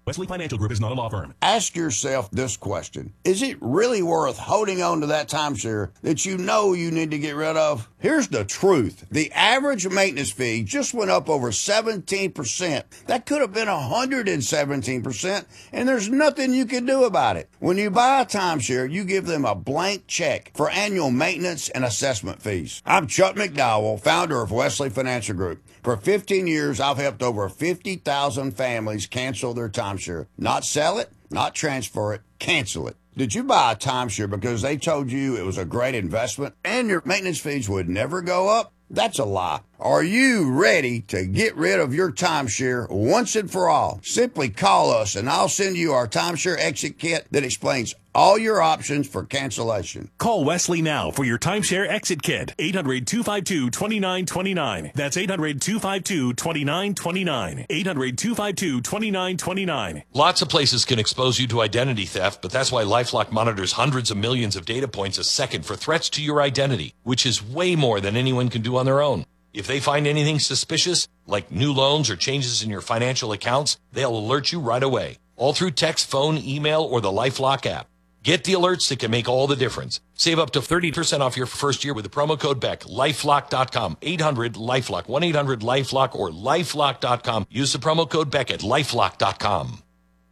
Wesley Financial Group is not a law firm. Ask yourself this question. Is it really worth holding on to that timeshare that you know you need to get rid of? Here's the truth. The average maintenance fee just went up over 17%. That could have been 117%, and there's nothing you can do about it. When you buy a timeshare, you give them a blank check for annual maintenance and assessment fees. I'm Chuck McDowell, founder of Wesley Financial Group. For 15 years, I've helped over 50,000 families cancel their timeshare. Not sell it, not transfer it, cancel it. Did you buy a timeshare because they told you it was a great investment and your maintenance fees would never go up? That's a lie. Are you ready to get rid of your timeshare once and for all? Simply call us and I'll send you our timeshare exit kit that explains all your options for cancellation. Call Wesley now for your timeshare exit kit. 800-252-2929. That's 800-252-2929. 800-252-2929. Lots of places can expose you to identity theft, but that's why LifeLock monitors hundreds of millions of data points a second for threats to your identity, which is way more than anyone can do on their own. If they find anything suspicious, like new loans or changes in your financial accounts, they'll alert you right away, all through text, phone, email, or the LifeLock app. Get the alerts that can make all the difference. Save up to 30% off your first year with the promo code BECK. LifeLock.com. 800-LifeLock. 1-800-LifeLock or LifeLock.com. Use the promo code BECK at LifeLock.com.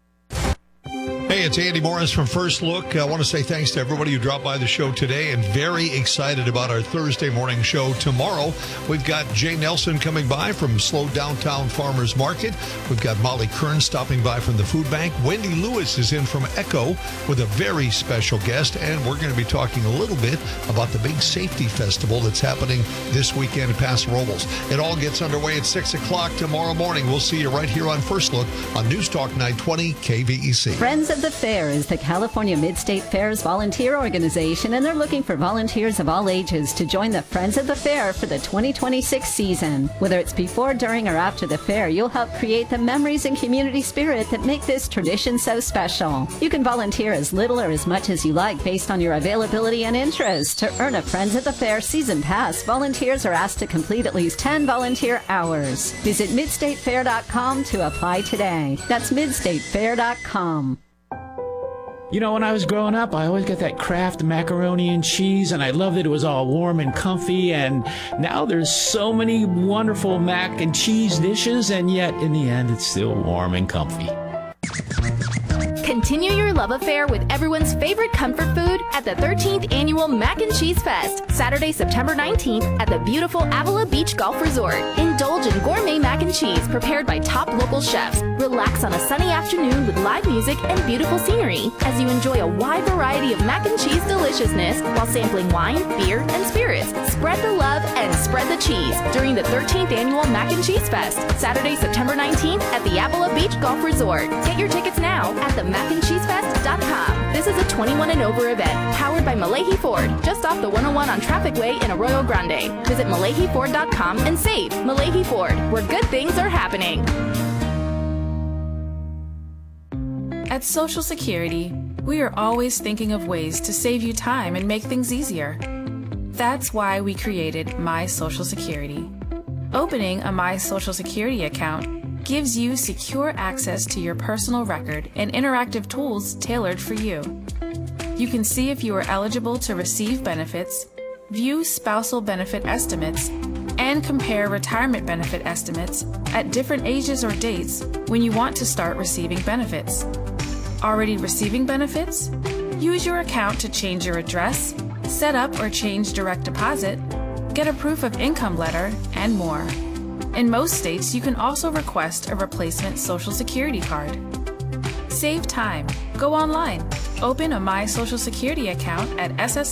Hey, it's Andy Morris from First Look. I want to say thanks to everybody who dropped by the show today and very excited about our Thursday morning show tomorrow. We've got Jay Nelson coming by from Slow Downtown Farmers Market. We've got Molly Kern stopping by from the Food Bank. Wendy Lewis is in from Echo with a very special guest, and we're going to be talking a little bit about the big safety festival that's happening this weekend in Paso Robles. It all gets underway at 6 o'clock tomorrow morning. We'll see you right here on First Look on News Talk 920 KVEC. Friends of the Fair is the California Mid-State Fair's volunteer organization, and they're looking for volunteers of all ages to join the Friends of the Fair for the 2026 season. Whether it's before, during, or after the fair, you'll help create the memories and community spirit that make this tradition so special. You can volunteer as little or as much as you like based on your availability and interest. To earn a Friends of the Fair season pass, volunteers are asked to complete at least 10 volunteer hours. Visit midstatefair.com to apply today. That's midstatefair.com. You know, when I was growing up, I always got that Kraft macaroni and cheese, and I loved that it was all warm and comfy, and now there's so many wonderful mac and cheese dishes, and yet, in the end, it's still warm and comfy. Continue your love affair with everyone's favorite comfort food at the 13th Annual Mac and Cheese Fest, Saturday, September 19th at the beautiful Avila Beach Golf Resort. Indulge in gourmet mac and cheese prepared by top local chefs. Relax on a sunny afternoon with live music and beautiful scenery as you enjoy a wide variety of mac and cheese deliciousness while sampling wine, beer, and spirits. Spread the love and spread the cheese during the 13th Annual Mac and Cheese Fest, Saturday, September 19th at the Avila Beach Golf Resort. Get your tickets now at themacandcheesefest.com. This is a 21 and over event powered by Malahi Ford, just off the 101 on Traffic Way in Arroyo Grande. Visit MalahiFord.com and save. Malahi Ford, where good things are happening. At Social Security, we are always thinking of ways to save you time and make things easier. That's why we created My Social Security. Opening a My Social Security account gives you secure access to your personal record and interactive tools tailored for you. You can see if you are eligible to receive benefits, view spousal benefit estimates, and compare retirement benefit estimates at different ages or dates when you want to start receiving benefits. Already receiving benefits? Use your account to change your address, set up or change direct deposit, get a proof of income letter, and more. In most states, you can also request a replacement Social Security card. Save time. Go online. Open a My Social Security account at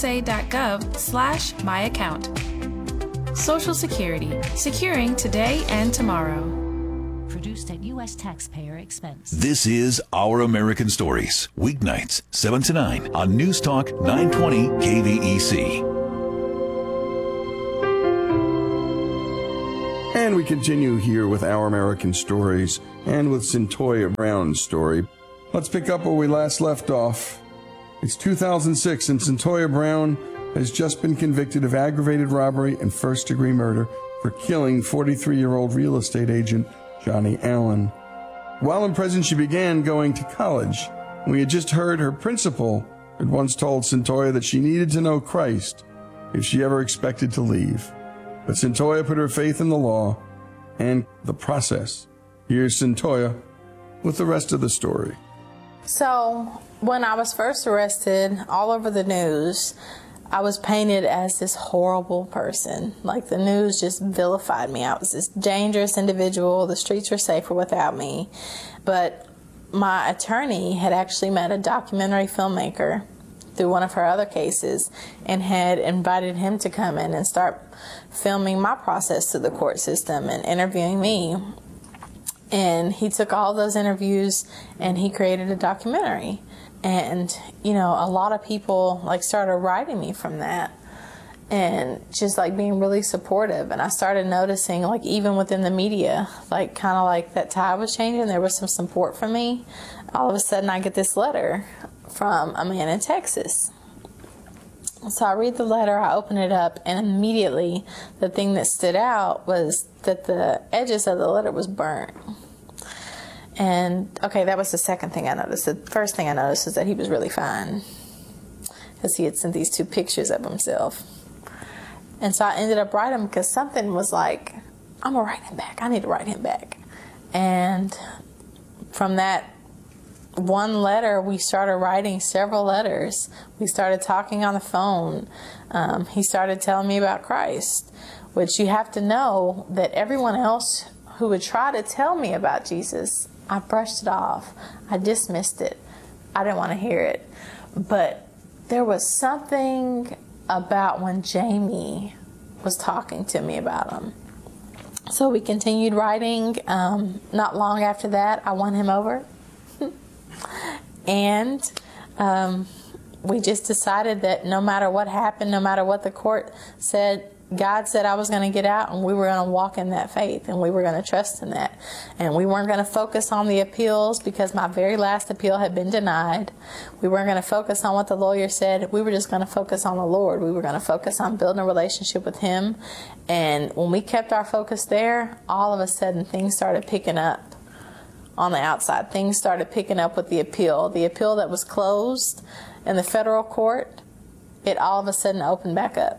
ssa.gov/myaccount. Social Security. Securing today and tomorrow. Produced at U.S. taxpayer expense. This is Our American Stories, weeknights, 7 to 9 on News Talk 920 KVEC. And we continue here with Our American Stories and with Cyntoia Brown's story. Let's pick up where we last left off. It's 2006 and Cyntoia Brown has just been convicted of aggravated robbery and first-degree murder for killing 43-year-old real estate agent Johnny Allen. While in prison, she began going to college. We had just heard her principal had once told Cyntoia that she needed to know Christ if she ever expected to leave. But Cyntoia put her faith in the law and the process. Here's Cyntoia with the rest of the story. So, when I was first arrested, all over the news, I was painted as this horrible person. Like, the news just vilified me. I was this dangerous individual. The streets were safer without me. But my attorney had actually met a documentary filmmaker through one of her other cases and had invited him to come in and start filming my process through the court system and interviewing me. And he took all those interviews and he created a documentary. And, you know, a lot of people started writing me from that and just being really supportive. And I started noticing, even within the media, kind of that tide was changing. There was some support for me. All of a sudden I get this letter from a man in Texas. So I read the letter, I open it up, and immediately the thing that stood out was that the edges of the letter was burnt. And, okay, that was the second thing I noticed. The first thing I noticed is that he was really fine, because he had sent these 2 pictures of himself. And so I ended up writing him because something was like, I'm going to write him back. I need to write him back. And from that one letter, we started writing several letters. We started talking on the phone. He started telling me about Christ, which you have to know that everyone else who would try to tell me about Jesus, I brushed it off. I dismissed it. I didn't want to hear it. But there was something about when Jamie was talking to me about him. So we continued writing. Not long after that, I won him over. And we just decided that no matter what happened, no matter what the court said, God said I was going to get out, and we were going to walk in that faith, and we were going to trust in that. And we weren't going to focus on the appeals because my very last appeal had been denied. We weren't going to focus on what the lawyer said. We were just going to focus on the Lord. We were going to focus on building a relationship with Him. And when we kept our focus there, all of a sudden things started picking up on the outside. Things started picking up with the appeal. The appeal that was closed in the federal court, it all of a sudden opened back up.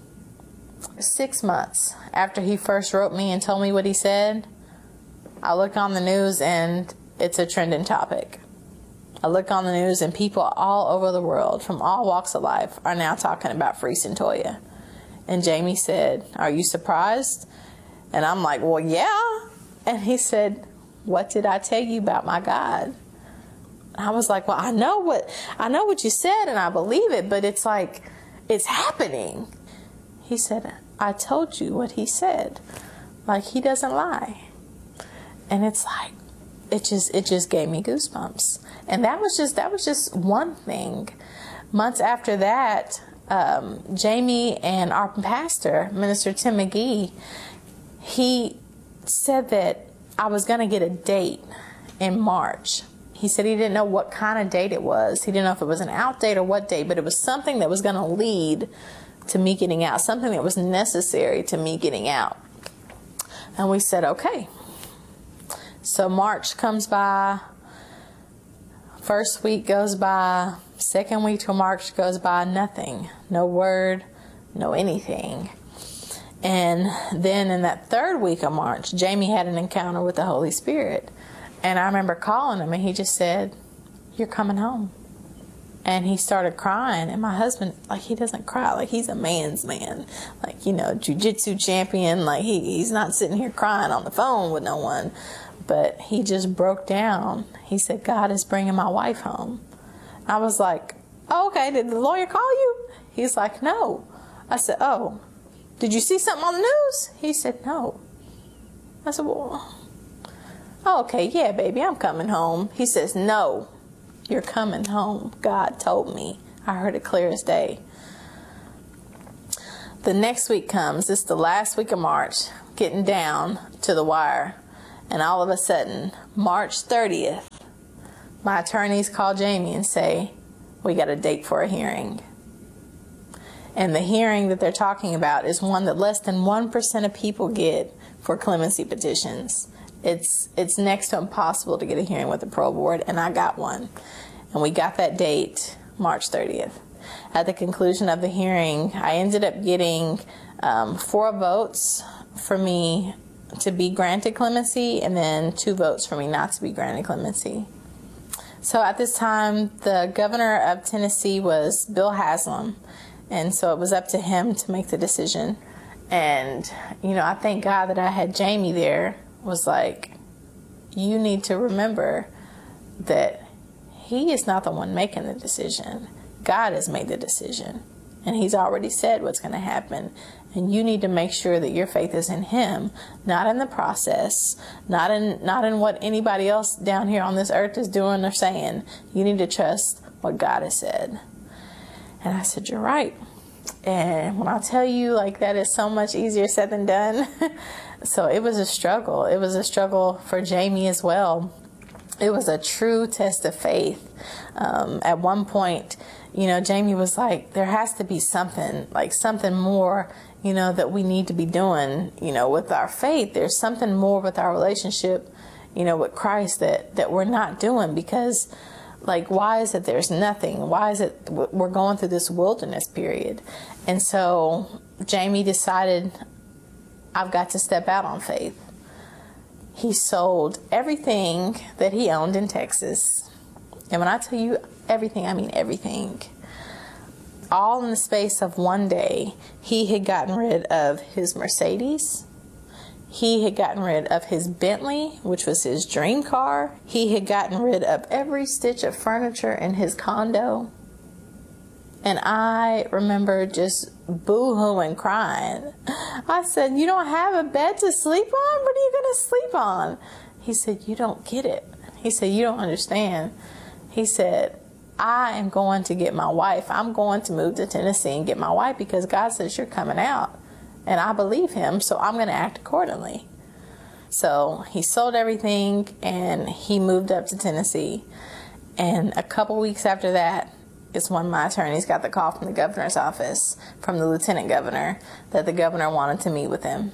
6 months after he first wrote me and told me what he said, I look on the news and it's a trending topic. I look on the news and people all over the world from all walks of life are now talking about Free Cyntoia. And Jamie said, "Are you surprised?" And I'm like, "Well, yeah." And he said, "What did I tell you about my God?" I was like, "Well, I know what you said and I believe it, but it's happening." He said, "I told you what he said. He doesn't lie." And it's it just gave me goosebumps. And that was just one thing. Months after that, Jamie and our pastor, Minister Tim McGee, he said that I was going to get a date in March. He said he didn't know what kind of date it was. He didn't know if it was an out date or what date, but it was something that was going to lead to me getting out, something that was necessary to me getting out. And we said, okay. So March comes by, first week goes by, second week till March goes by, nothing. No word, no anything. And then in that third week of March, Jamie had an encounter with the Holy Spirit. And I remember calling him and he just said, "You're coming home." And he started crying, and my husband, he doesn't cry. He's a man's man. Jiu-jitsu champion. He's not sitting here crying on the phone with no one. But he just broke down. He said, "God is bringing my wife home." I was like, "Oh, okay, did the lawyer call you?" He's like, "No." I said, "Oh, did you see something on the news?" He said, "No." I said, "Well, oh, okay, yeah, baby, I'm coming home." He says, "No. You're coming home. God told me. I heard it clear as day." The next week comes. It's the last week of March, getting down to the wire. And all of a sudden, March 30th, my attorneys call Jamie and say, "We got a date for a hearing." And the hearing that they're talking about is one that less than 1% of people get for clemency petitions. it's next to impossible to get a hearing with the parole board, and I got one. And we got that date, March 30th. At the conclusion of the hearing, I ended up getting 4 votes for me to be granted clemency, and then 2 votes for me not to be granted clemency. So at this time, the governor of Tennessee was Bill Haslam, and so it was up to him to make the decision. And, you know, I thank God that I had Jamie there. Was like, you need to remember that he is not the one making the decision. God has made the decision, and he's already said what's going to happen. And you need to make sure that your faith is in him, not in the process, not in what anybody else down here on this earth is doing or saying. You need to trust what God has said. And I said, you're right. And when I tell you, like, that is so much easier said than done. So it was a struggle. It was a struggle for Jamie as well. It was a true test of faith. At one point, you know, Jamie was like, there has to be something, like something more, you know, that we need to be doing, you know, with our faith. There's something more with our relationship, you know, with Christ that we're not doing, because, like, why is it there's nothing? Why is it we're going through this wilderness period? And so Jamie decided, I've got to step out on faith. He sold everything that he owned in Texas. And when I tell you everything, I mean everything. All in the space of one day, he had gotten rid of his Mercedes. He had gotten rid of his Bentley, which was his dream car. He had gotten rid of every stitch of furniture in his condo. And I remember just boo-hooing, crying. I said, you don't have a bed to sleep on? What are you going to sleep on? He said, you don't get it. He said, you don't understand. He said, I am going to get my wife. I'm going to move to Tennessee and get my wife because God says you're coming out. And I believe him, so I'm going to act accordingly. So he sold everything and he moved up to Tennessee. And a couple weeks after that is when my attorneys got the call from the governor's office, from the lieutenant governor, that the governor wanted to meet with him.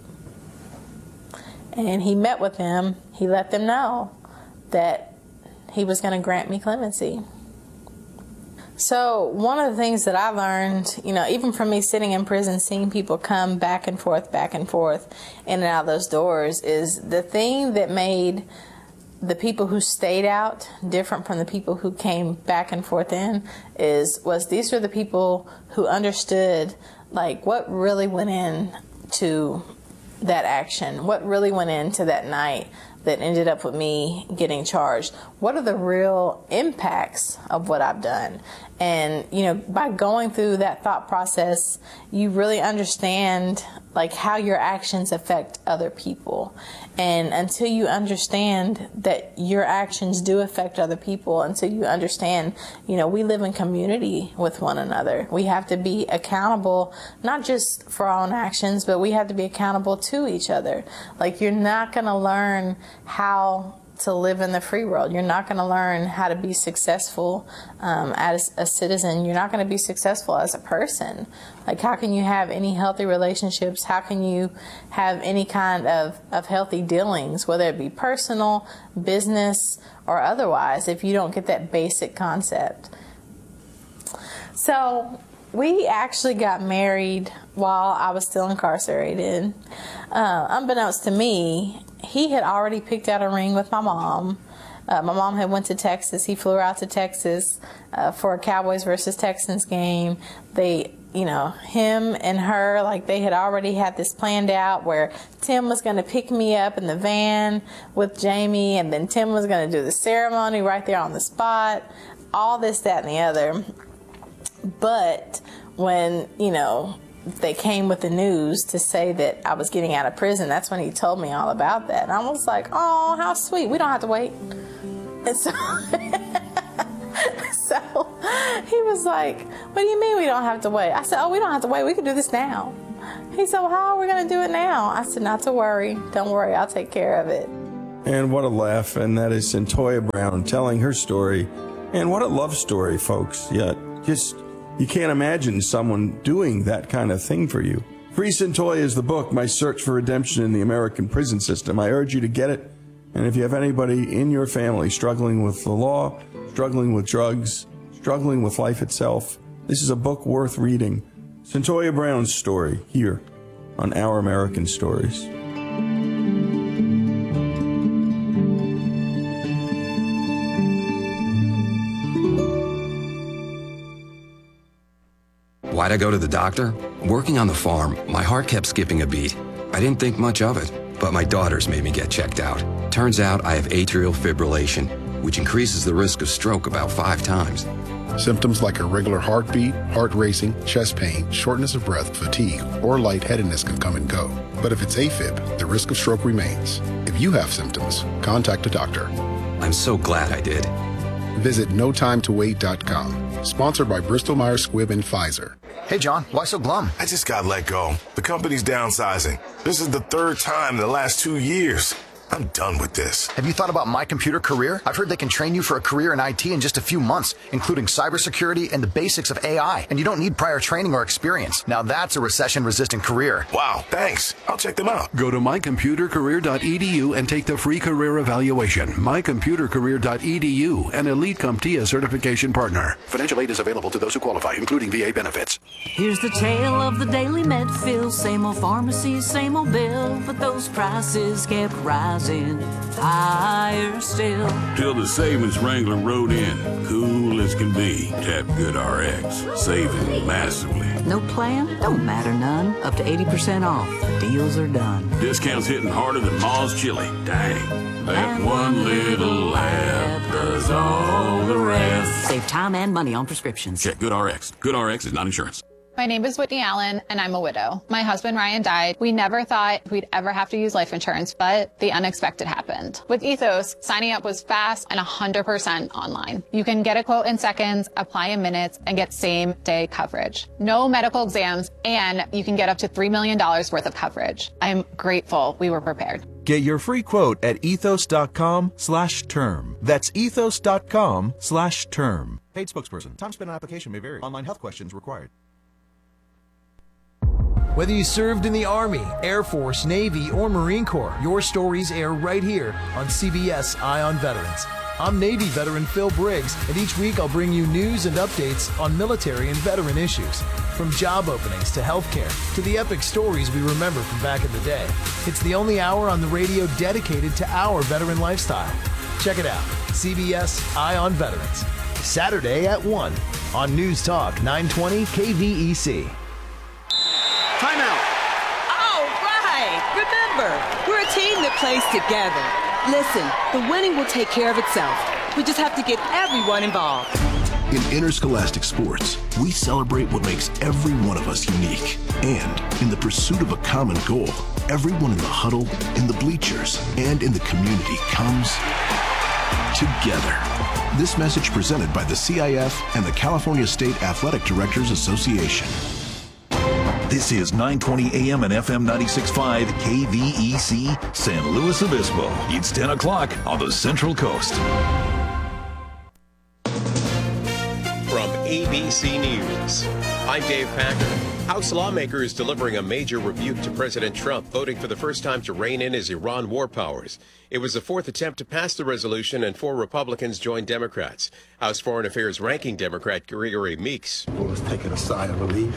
And he met with them. He let them know that he was going to grant me clemency. So one of the things that I learned, you know, even from me sitting in prison, seeing people come back and forth, in and out of those doors, is the thing that made the people who stayed out different from the people who came back and forth in was these were the people who understood, like, what really went into that action, what really went into that night that ended up with me getting charged. What are the real impacts of what I've done? And, you know, by going through that thought process, you really understand, like, how your actions affect other people. And until you understand that your actions do affect other people, until you understand, you know, we live in community with one another. We have to be accountable, not just for our own actions, but we have to be accountable to each other. Like, you're not going to learn how to live in the free world. You're not going to learn how to be successful as a citizen. You're not going to be successful as a person. Like, how can you have any healthy relationships? How can you have any kind of healthy dealings, whether it be personal, business, or otherwise, if you don't get that basic concept? So we actually got married while I was still incarcerated. Unbeknownst to me, he had already picked out a ring with my mom. My mom had went to Texas. He flew her out to Texas for a Cowboys versus Texans game. They, you know, him and her, like, they had already had this planned out where Tim was going to pick me up in the van with Jamie, and then Tim was going to do the ceremony right there on the spot. All this, that, and the other. But when, you know, they came with the news to say that I was getting out of prison, that's when he told me all about that. And I was like, oh, how sweet. We don't have to wait. And so, he was like, what do you mean we don't have to wait? I said, oh, we don't have to wait. We can do this now. He said, well, how are we going to do it now? I said, not to worry. Don't worry. I'll take care of it. And what a laugh. And that is Cyntoia Brown telling her story. And what a love story, folks. Yeah, just... you can't imagine someone doing that kind of thing for you. Free Centoia is the book, My Search for Redemption in the American Prison System. I urge you to get it. And if you have anybody in your family struggling with the law, struggling with drugs, struggling with life itself, this is a book worth reading. Centoia Brown's story, here on Our American Stories. Why'd I go to the doctor? Working on the farm, my heart kept skipping a beat. I didn't think much of it, but my daughters made me get checked out. Turns out I have atrial fibrillation, which increases the risk of stroke about 5 times. Symptoms like irregular heartbeat, heart racing, chest pain, shortness of breath, fatigue, or lightheadedness can come and go. But if it's AFib, the risk of stroke remains. If you have symptoms, contact a doctor. I'm so glad I did. Visit notimetowait.com. Sponsored by Bristol Myers Squibb and Pfizer. Hey, John, why so glum? I just got let go. The company's downsizing. This is the 3rd time in the last 2 years. I'm done with this. Have you thought about My Computer Career? I've heard they can train you for a career in IT in just a few months, including cybersecurity and the basics of AI. And you don't need prior training or experience. Now that's a recession-resistant career. Wow, thanks. I'll check them out. Go to mycomputercareer.edu and take the free career evaluation. Mycomputercareer.edu, an Elite CompTIA certification partner. Financial aid is available to those who qualify, including VA benefits. Here's the tale of the daily Medfield. Same old pharmacy, same old bill, but those prices kept rising higher still. Till the savings wrangler rode in, cool as can be. Tap GoodRx, saving massively. No plan? Don't matter none. Up to 80% off. Deals are done. Discounts hitting harder than Ma's chili. Dang. That one little app does all the rest. Save time and money on prescriptions. Check GoodRx. GoodRx is not insurance. My name is Whitney Allen, and I'm a widow. My husband, Ryan, died. We never thought we'd ever have to use life insurance, but the unexpected happened. With Ethos, signing up was fast and 100% online. You can get a quote in seconds, apply in minutes, and get same-day coverage. No medical exams, and you can get up to $3 million worth of coverage. I'm grateful we were prepared. Get your free quote at ethos.com/term. That's ethos.com/term. Paid spokesperson. Time spent on application may vary. Online health questions required. Whether you served in the Army, Air Force, Navy, or Marine Corps, your stories air right here on CBS Eye on Veterans. I'm Navy veteran Phil Briggs, and each week I'll bring you news and updates on military and veteran issues. From job openings to healthcare to the epic stories we remember from back in the day. It's the only hour on the radio dedicated to our veteran lifestyle. Check it out, CBS Eye on Veterans. Saturday at 1 on News Talk 920 KVEC. Timeout. All right. Remember, we're a team that plays together. Listen, the winning will take care of itself. We just have to get everyone involved. In interscholastic sports, we celebrate what makes every one of us unique. And in the pursuit of a common goal, everyone in the huddle, in the bleachers, and in the community comes together. This message presented by the CIF and the California State Athletic Directors Association. This is 920 AM and FM 96.5 KVEC San Luis Obispo. It's 10 o'clock on the Central Coast. From ABC News, I'm Dave Packer. House lawmakers delivering a major rebuke to President Trump, voting for the first time to rein in his Iran war powers. It was the 4th attempt to pass the resolution, and 4 Republicans joined Democrats. House Foreign Affairs ranking Democrat Gregory Meeks. Let's take a sigh of relief.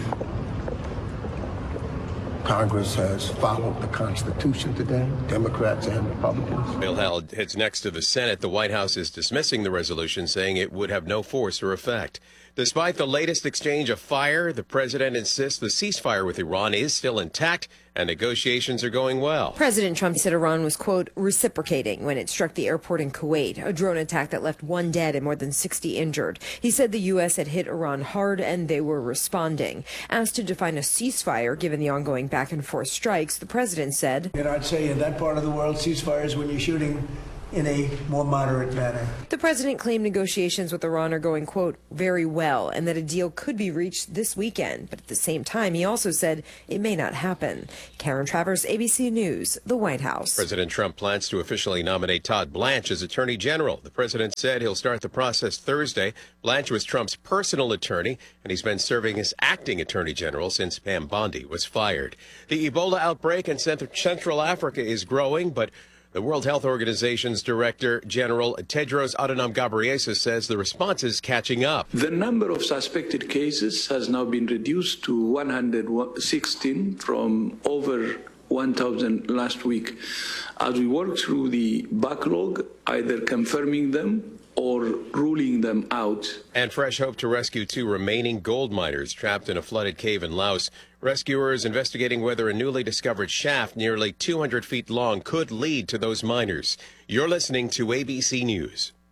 Congress has followed the Constitution today, Democrats and Republicans. Bill heads next to the Senate. The White House is dismissing the resolution, saying it would have no force or effect. Despite the latest exchange of fire, the president insists the ceasefire with Iran is still intact and negotiations are going well. President Trump said Iran was, quote, reciprocating when it struck the airport in Kuwait, a drone attack that left 1 dead and more than 60 injured. He said the U.S. had hit Iran hard and they were responding. Asked to define a ceasefire given the ongoing back-and-forth strikes, the president said, And I'd say in that part of the world, ceasefire is when you're shooting in a more moderate manner. The president claimed negotiations with Iran are going, quote, very well, and that a deal could be reached this weekend. But at the same time, he also said it may not happen. Karen Travers, ABC News, the White House. President Trump plans to officially nominate Todd Blanche as Attorney General. The president said he'll start the process Thursday. Blanche was Trump's personal attorney, and he's been serving as acting Attorney General since Pam Bondi was fired. The Ebola outbreak in Central Africa is growing, but the World Health Organization's Director General Tedros Adhanom Ghebreyesus says the response is catching up. The number of suspected cases has now been reduced to 116 from over 1,000 last week. As we work through the backlog, either confirming them or ruling them out. And fresh hope to rescue 2 remaining gold miners trapped in a flooded cave in Laos. Rescuers investigating whether a newly discovered shaft nearly 200 feet long could lead to those miners. You're listening to ABC News.